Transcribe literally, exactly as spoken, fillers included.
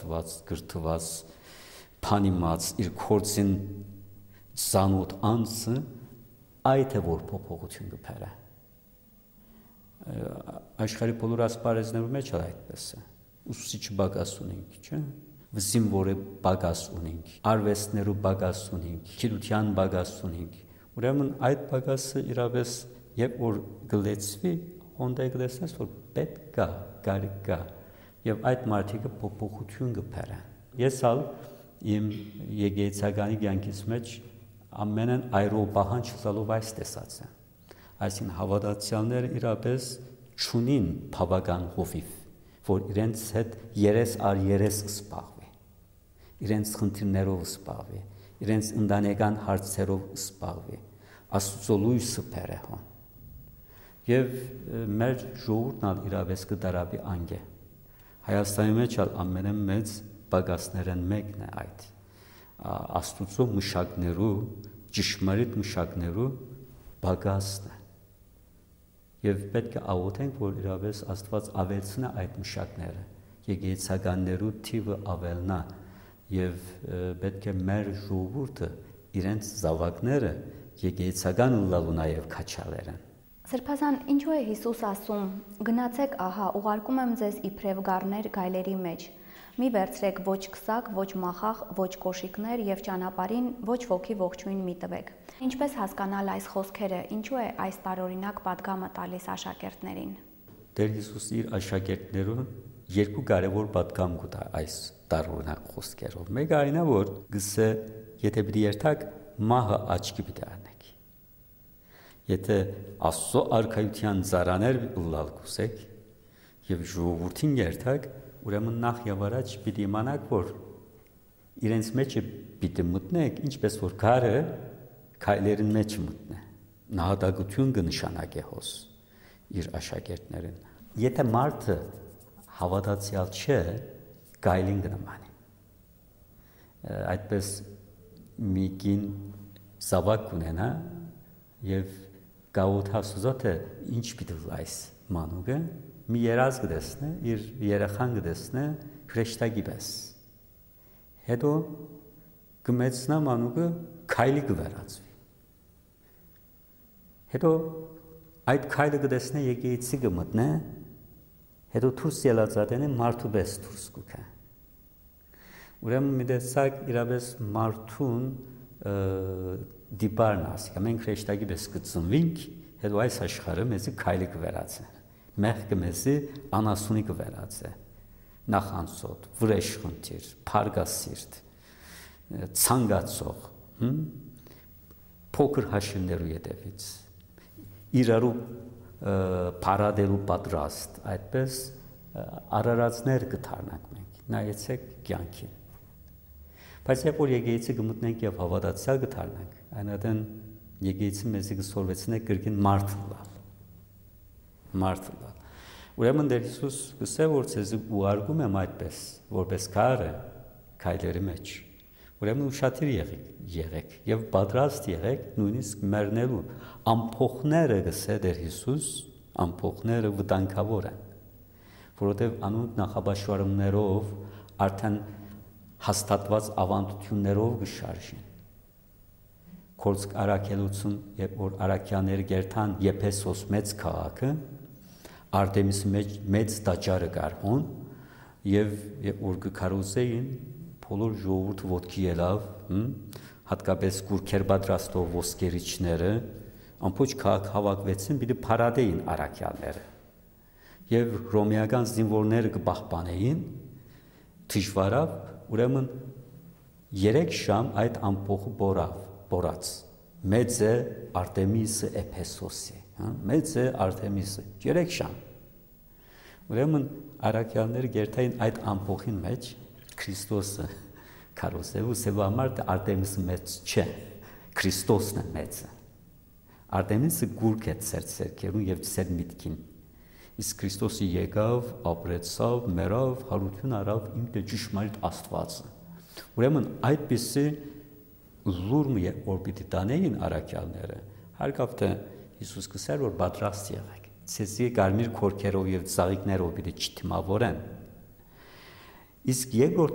պատրաստված, գրթված, փանիմաց իր կորցին զանոթ անձը այդ է որ փոփոխություն կփերը։ Աշխարհի բոլոր ասպարեզներում մեջ այդպես է։ Ուսուցիչ բագաս ունենք, չէ՞։ Զինվորը բագաս ունենք, արվեստներու բագաս ունենք, գիտության բագաս ունենք։ Ուրեմն այդ բագասը իրավես երբ որ գլեցվի, հոնդե գլեցնես որ պետք կա, կարիք կա, եւ այդ մարդիկը փոփոխություն կփերը։ Ես ալ իմ եկեղեցականի կյանքից մեջ ամենն այրով բահանջ ցալով այս տեսած եմ։ Այսինքն հավատացյալները իրապես ճունին բավական հովիվ, որ իրենց հետ երես առ երես սպաղվի, իրենց խնդիրներով սպաղվի, իրենց ընտանեկան հարցերով սպաղվի, Աստծո լույսը բերե հոն։ Եվ մեր ժողովուրդն ալ իրապես կդարաբի անգե։ Հայաստանի մեջ ալ ամենամեծ բագասներն մեկն է այդ։ Աստծո մշակներու, ճշմարիտ մշակներու բագասն է։ Եվ պետք է աղոթենք, որ իրապես Աստված ավելցնա այդ մշակները, եկեղեցականներու թիվը ավելնա, եւ պետք է մեր ժողովուրդը իրենց զավակները եկեղեցական լալու նաեւ քաչալերեն։ Սրբազան, ինչու է Հիսուս ասում. «Գնացեք, ահա, ուղարկում եմ ձեզ իբրև գառներ գայլերի մեջ։ Մի վերցրեք ոչ քսակ, ոչ մախախ, ոչ կոշիկներ եւ ճանապարհին ոչ ոքի ողջույն մի տվեք»։ Ինչպես հասկանալ այս խոսքերը, ինչու է այս տարօրինակ պատգամը տալիս աշակերտներին։ Տեր Հիսուս իր աշակերտներուն երկու կարևոր պատգամ կտա այս տարօրինակ խոսքերով։ Մեկը այն է, որ գսե եթե պիտի երթակ մահը աչքի պիտի առնեք։ Եթե Աստծո արքայության ծառաներ լալ կուսեք եւ ժողովրդին երթակ, ուրեմն նախ եւ առաջ պիտի իմանաք, որ իրենց մեջ պիտի մտնեք, ինչպես որ քարը քայլերին մեջ մտնե։ Նահատակություն կնշանակե հոս իր աշակերտներին։ Եթե մարդը հավատացյալ չէ, գայլին կնմանի։ Այդպես մի կին զավակ ունենա եւ գաութասուզոթը ինչ պիտի այս մանուկը մի երազ կդեսնե, իր երախան կդեսնե հրեշտակի պես։ Հետո կմեցնա մանուկը քայլի կվերածվի։ Հետո այդ քայլը կդեսնե եկեղեցի կմտնե, հետո դուրս ելածատենը մարդու պես դուրս կուքա։ Ուրեմն մի տեսակ իրապես մարդուն դիպարն ասի, մենք հրեշտակի պես կծնվինք, հետո այս աշխարհը մեզի քայլի կվերածե։ Մեղքը մեզի անասունի կվերածե, նախանցոտ, վրեժխնդիր, փարգասիրտ, ցանկացող, փոքր հաշիվներու ետևից, իրարու փարադելու պատրաստ, այդպես արարածներ կդառնանք մենք, նայեցեք կյանքին։ Բայց երբ որ եկեղեցի կմտնենք եւ հավատացյալ կդառնանք, այնատեն եկեղեցի մեզի կսորվեցնե կրկին մարդ լալ։ Մարդ լալ։ Ուրեմն Տեր Հիսուս գսե որ ցեզի ուղարկում եմ այդպես, որպես քարը քայլերի մեջ։ Ուրեմն ուշադիր եղեք, եղեք եւ պատրաստ եղեք նույնիսկ մեռնելու։ Ամփոխները գսե Տեր Հիսուս, ամփոխները վտանգավոր են, որովհետեւ անոնք նախաբաշխարումներով արդեն հաստատված ավանդություններով կշարժին։ Կորցք արաքելություն, երբ որ արաքյաները գերտան Եփեսոս մեծ քաղաքը, Արտեմիսի մեջ մեծ տաճարը կար հոն, եւ երբ որ կքարոզեին, բոլոր ժողովուրդը ոտքի ելավ, հատկապես կուրքեր պատրաստող ոսկերիչները, ամբողջ քաղաք հավաքվեցին, պիտի փարադեին արաքյանները։ Եվ ռոմեական զինվորները կպահպանեին, դժվարավ, ուրեմն երեք շամ այդ ամփոխը բորավ, բորած։ Մեծ է Արտեմիսը Էփեսոսի, մեծ է Արտեմիսը, երեք շամ։ Ուրեմն արաքյանները գերտային այդ ամփոխին մեջ Քրիստոսը քարոզելու սեվամար Արտեմիսը մեծ չէ, Քրիստոսն է մեծը։ Արտեմիսը գուրք է ծեր ծերքերուն եւ ծեր միտքին։ Իսկ Քրիստոսը եկավ, ապրեցավ, մեռավ, հարություն արավ իմ ճշմարիտ Աստվածը։ Ուրեմն այդպիսի լուրմ է որ պիտի տանեին արաքյալները, հարկավ թե Հիսուս կսեր որ պատրաստ եղեք, ցեզի կարմիր քորքերով եւ ծաղիկներով պիտի չթիմավորեն։ Իսկ երկրորդ